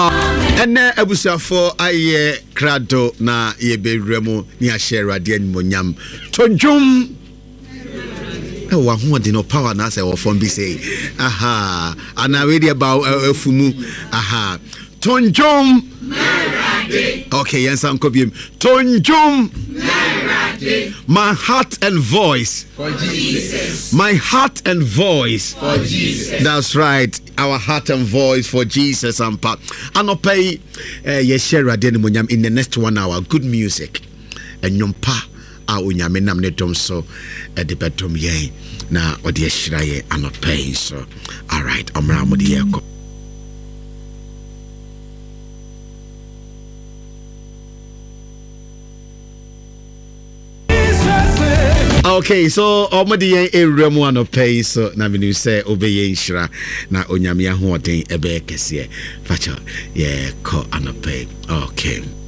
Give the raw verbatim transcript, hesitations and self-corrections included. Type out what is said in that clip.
Ene abusuafo aye krado na yebewremu ni ahye rade animonyam tonjum e wa ho de no power na say wo fon bi say aha ana we dey about afumu aha tonjum okay yes am kobiem tonjum my heart and voice for Jesus. My heart and voice for Jesus. That's right. Our heart and voice for Jesus and pa. Anopai eh ye share rade animonyam in the next one hour. Good music. Enyompa a onyame nam ne dom so e de bedom yen na ode ehira ye anopai so. All right. Omra mo de ye ko. Okay, so omodi ewremu anopai so na menu say obeye nshira na onyame ahoden ebe kese facha ye ko anopai. Okay.